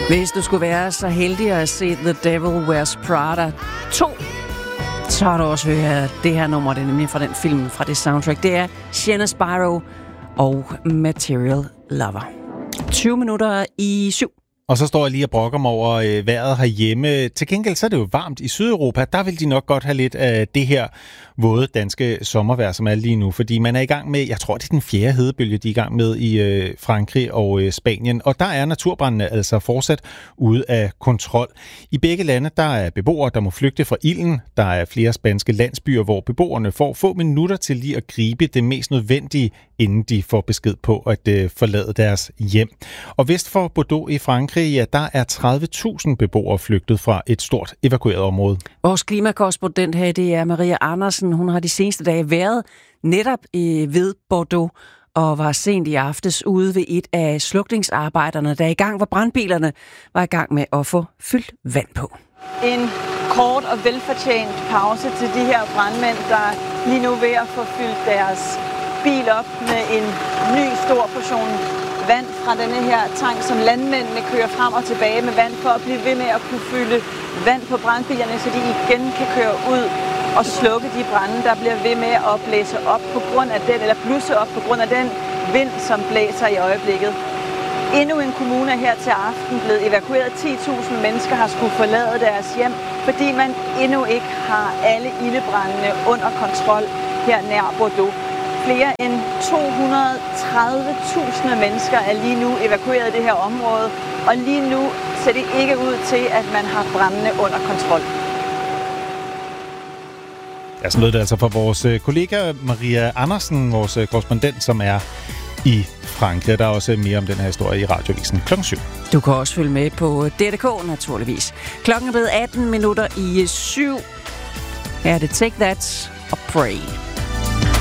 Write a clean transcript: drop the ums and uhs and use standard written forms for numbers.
Hvis du skulle være så heldig at se The Devil Wears Prada 2, så har du også hørt det her nummer, det er nemlig fra den film, fra det soundtrack. Det er Sienna Spiro og Material Lover. 20 minutter i 7. Og så står jeg lige og brokker mig over vejret herhjemme. Til gengæld så er det jo varmt i Sydeuropa. Der vil de nok godt have lidt af det her våde danske sommervejr, som er lige nu. Fordi man er i gang med, jeg tror det er den 4. hedebølge, de er i gang med i Frankrig og Spanien. Og der er naturbrændene altså fortsat ude af kontrol. I begge lande der er beboere, der må flygte fra ilden. Der er flere spanske landsbyer, hvor beboerne får få minutter til lige at gribe det mest nødvendige, inden de får besked på at forlade deres hjem. Og vest for Bordeaux i Frankrig, ja, der er 30.000 beboere flygtet fra et stort evakueret område. Vores klimakorrespondent her, det er Maria Andersen. Hun har de seneste dage været netop ved Bordeaux og var sent i aftes ude ved et af slukningsarbejderne, der er i gang, hvor brandbilerne var i gang med at få fyldt vand på. En kort og velfortjent pause til de her brandmænd, der lige nu er ved at få fyldt deres bil op med en ny stor portion vand fra denne her tank, som landmændene kører frem og tilbage med vand for at blive ved med at kunne fylde vand på brandbilerne, så de igen kan køre ud og slukke de brande, der bliver ved med at blæse op på grund af den, eller blusse op på grund af den vind, som blæser i øjeblikket. Endnu en kommune er her til aften blevet evakueret. 10.000 mennesker har skulle forlade deres hjem, fordi man endnu ikke har alle ildebrandene under kontrol her nær Bordeaux. Flere end 230.000 mennesker er lige nu evakueret i det her område, og lige nu ser det ikke ud til, at man har brandene under kontrol. Ja, sådan lød det altså fra vores kollega Maria Andersen, vores korrespondent, som er i Frankrig. Der er også mere om den her historie i Radioavisen klokken 7. Du kan også følge med på DRK, naturligvis. Klokken er blevet 18 minutter i 7. Her er det Take That og Pray.